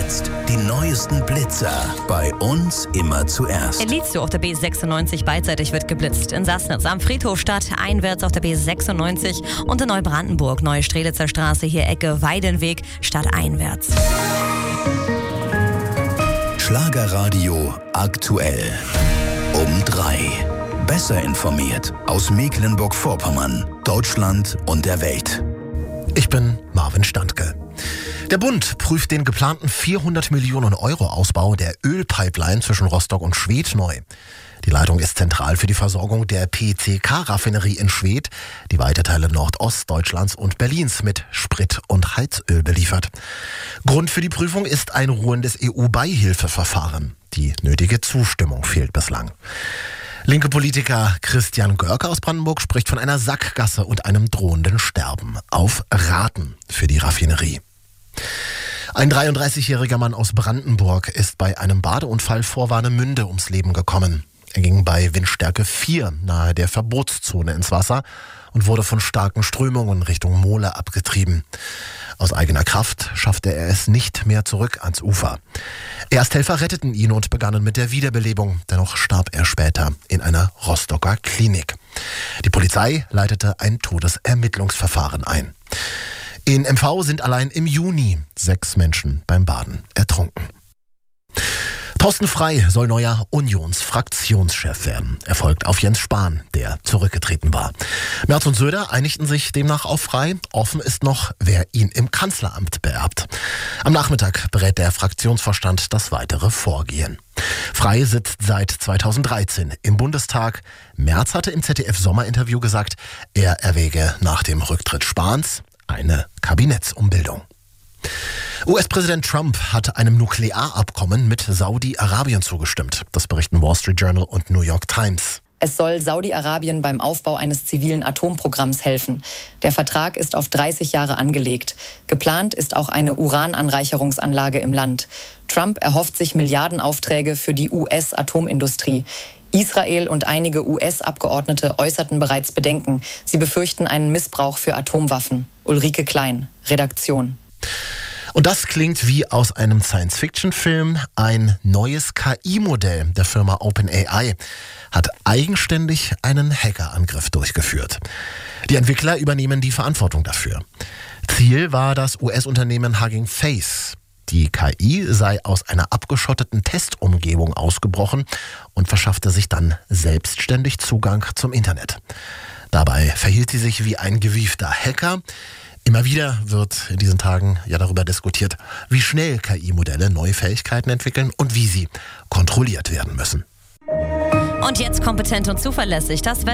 Jetzt die neuesten Blitzer. Bei uns immer zuerst. In Lietzow auf der B96 beidseitig wird geblitzt. In Sassnitz am Friedhof statt einwärts auf der B96 und in Neubrandenburg Neue Strelitzer Straße hier Ecke Weidenweg statt einwärts. Schlagerradio aktuell. Um 3. Besser informiert aus Mecklenburg-Vorpommern, Deutschland und der Welt. Ich bin Marvin Standke. Der Bund prüft den geplanten 400 Millionen Euro Ausbau der Ölpipeline zwischen Rostock und Schwedt neu. Die Leitung ist zentral für die Versorgung der PCK-Raffinerie in Schwedt, die weite Teile Nordostdeutschlands und Berlins mit Sprit und Heizöl beliefert. Grund für die Prüfung ist ein ruhendes EU-Beihilfeverfahren. Die nötige Zustimmung fehlt bislang. Linke Politiker Christian Görke aus Brandenburg spricht von einer Sackgasse und einem drohenden Sterben auf Raten für die Raffinerie. Ein 33-jähriger Mann aus Brandenburg ist bei einem Badeunfall vor Warnemünde ums Leben gekommen. Er ging bei Windstärke 4 nahe der Verbotszone ins Wasser und wurde von starken Strömungen Richtung Mole abgetrieben. Aus eigener Kraft schaffte er es nicht mehr zurück ans Ufer. Ersthelfer retteten ihn und begannen mit der Wiederbelebung. Dennoch starb er später in einer Rostocker Klinik. Die Polizei leitete ein Todesermittlungsverfahren ein. In MV sind allein im Juni 6 Menschen beim Baden ertrunken. Thorsten Frey soll neuer Unionsfraktionschef werden. Er folgt auf Jens Spahn, der zurückgetreten war. Merz und Söder einigten sich demnach auf Frey. Offen ist noch, wer ihn im Kanzleramt beerbt. Am Nachmittag berät der Fraktionsvorstand das weitere Vorgehen. Frey sitzt seit 2013 im Bundestag. Merz hatte im ZDF-Sommerinterview gesagt, er erwäge nach dem Rücktritt Spahns eine Kabinettsumbildung. US-Präsident Trump hat einem Nuklearabkommen mit Saudi-Arabien zugestimmt. Das berichten Wall Street Journal und New York Times. Es soll Saudi-Arabien beim Aufbau eines zivilen Atomprogramms helfen. Der Vertrag ist auf 30 Jahre angelegt. Geplant ist auch eine Urananreicherungsanlage im Land. Trump erhofft sich Milliardenaufträge für die US-Atomindustrie. Israel und einige US-Abgeordnete äußerten bereits Bedenken. Sie befürchten einen Missbrauch für Atomwaffen. Ulrike Klein, Redaktion. Und das klingt wie aus einem Science-Fiction-Film. Ein neues KI-Modell der Firma OpenAI hat eigenständig einen Hackerangriff durchgeführt. Die Entwickler übernehmen die Verantwortung dafür. Ziel war das US-Unternehmen Hugging Face. Die KI sei aus einer abgeschotteten Testumgebung ausgebrochen und verschaffte sich dann selbstständig Zugang zum Internet. Dabei verhielt sie sich wie ein gewiefter Hacker. Immer wieder wird in diesen Tagen ja darüber diskutiert, wie schnell KI-Modelle neue Fähigkeiten entwickeln und wie sie kontrolliert werden müssen. Und jetzt kompetent und zuverlässig. Das